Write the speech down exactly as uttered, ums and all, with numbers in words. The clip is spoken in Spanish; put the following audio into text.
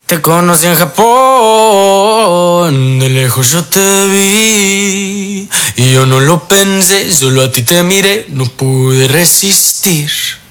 Te conocí en Japón, de lejos yo te vi y yo no lo pensé, solo a ti te miré, no pude resistir.